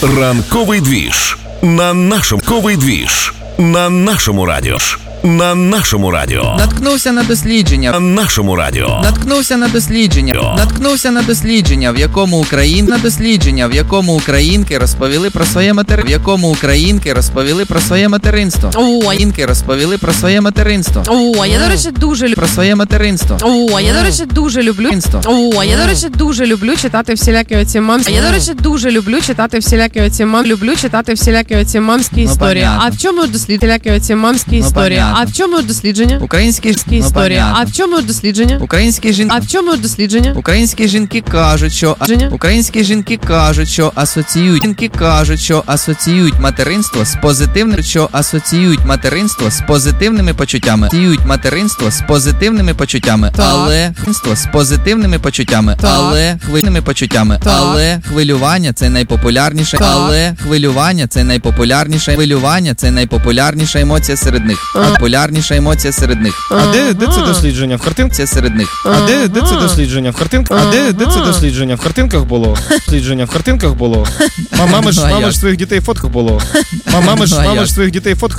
Ранковий двіж на нашому радіо. На нашому радіо. Наткнувся на дослідження. На нашому радіо. Наткнувся на дослідження, в якому українки розповіли про своє материнство. Я, до речі, дуже люблю. Про своє материнство. Я, до речі, дуже люблю. Я, до речі, дуже люблю читати всілякі оці мамські. Я, до речі, дуже люблю читати всілякі оці мамські історії. понятно. А в чому дослідження? Оці мамські історії. понятно. А в чому дослідження? Українські Історія. понятно. А в чому дослідження? Українські жінки. А в чому дослідження? Українські жінки кажуть, що асоціюють материнство з позитивними почуттями. Але хвилювання це найпопулярніша. Емоція серед них. А де це дослідження? В картинках? Це серед них. А де це дослідження? В картинках? А де це дослідження? В картинках було? Дослідження в картинках було? Мама ж своїх дітей в фотках було. Мама ж своїх дітей в фотках.